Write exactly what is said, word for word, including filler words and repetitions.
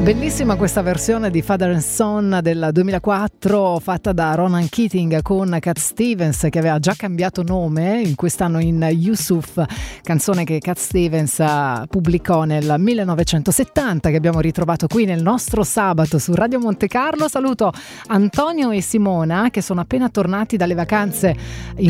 Bellissima questa versione di Father and Son del duemilaquattro fatta da Ronan Keating con Cat Stevens, che aveva già cambiato nome in quest'anno in Yusuf, canzone che Cat Stevens pubblicò nel millenovecentosettanta, che abbiamo ritrovato qui nel nostro sabato su Radio Monte Carlo. Saluto Antonio e Simona che sono appena tornati dalle vacanze in